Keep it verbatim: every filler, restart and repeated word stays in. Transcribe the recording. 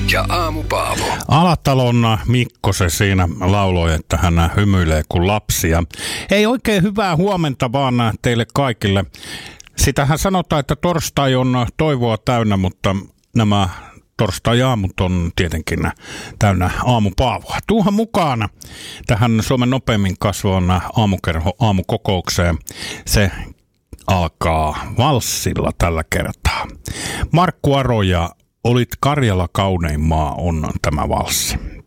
ja Aamu Paavo. Alatalon Mikko se siinä lauloi, että hän hymyilee kuin lapsia. Ei oikein hyvää huomenta vaan teille kaikille. Sitähän sanotaan, että torstai on toivoa täynnä, mutta nämä torstai-aamut on tietenkin täynnä aamupaavoa. Tuuhan mukaan tähän Suomen nopeimmin kasvavan aamukerho aamukokoukseen. Se alkaa valssilla tällä kertaa. Markku Aro ja Olit Karjala kaunein maa on tämä valssi.